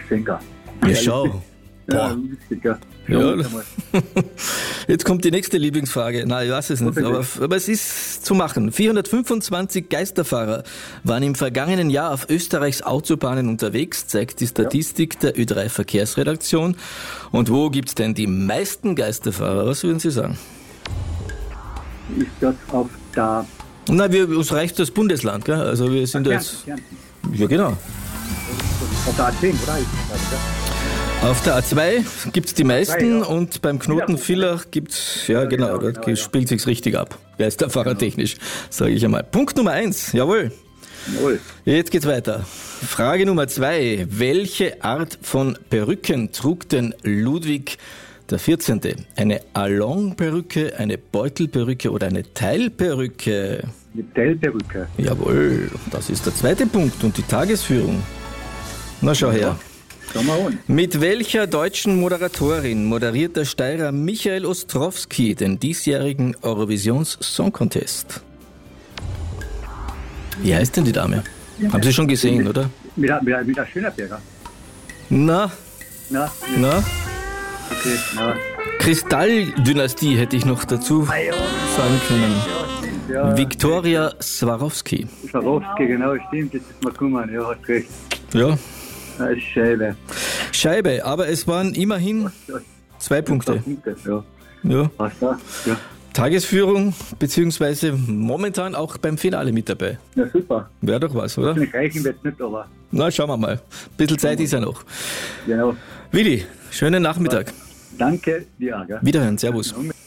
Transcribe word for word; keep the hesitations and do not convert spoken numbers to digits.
Sänger. Ja, schau. Ja, Boah. lustig, ja. Ja. Ja. Mal. Jetzt kommt die nächste Lieblingsfrage. Nein, ich weiß es nicht, aber, aber es ist zu machen. vierhundertfünfundzwanzig Geisterfahrer waren im vergangenen Jahr auf Österreichs Autobahnen unterwegs, zeigt die Statistik der Ö drei Verkehrsredaktion. Und wo gibt's denn die meisten Geisterfahrer? Was würden Sie sagen? Ist das auf der Na, wir, uns reicht das Bundesland, gell? Also wir sind da jetzt... Kärnten, Ja, genau. auf der A zehn, oder? Ist das, ja? Auf der A zwei gibt's die meisten ja. und beim Knoten Villach gibt's, ja, Ja, genau, genau, da genau, ja. spielt sich's richtig ab. Geisterfahrertechnisch, sage ich einmal. Punkt Nummer eins, jawohl. Jawohl. Jetzt geht's weiter. Frage Nummer zwei. Welche Art von Perücken trug denn Ludwig der vierzehnte? Eine Allong-Perücke, eine Beutelperücke oder eine Teilperücke? Mit Teilperücke. Jawohl, das ist der zweite Punkt und die Tagesführung. Na schau her. Schau mal an. Mit welcher deutschen Moderatorin moderiert der Steirer Michael Ostrowski den diesjährigen Eurovisions Song Contest? Wie heißt denn die Dame? Haben Sie schon gesehen, oder? Mit, der- mit, der- mit der Schönerberger. Na, Na, na, okay, na. Kristalldynastie hätte ich noch dazu Ah, ja, sagen können. ja, Viktoria Swarovski. Swarovski, genau, stimmt, jetzt ist mal gekommen, ja, hast recht. Ja, Das ist Scheibe. Scheibe, aber es waren immerhin zwei Punkte. Ja, Ja. passt da? Ja. Tagesführung, beziehungsweise momentan auch beim Finale mit dabei. Ja, super. Wäre doch was, oder? Nicht reichen wird nicht, aber Na, schauen wir mal. Ein bisschen Zeit ist ja noch. genau. Willi, schönen Nachmittag. Danke dir, gell? Wiederhören, servus.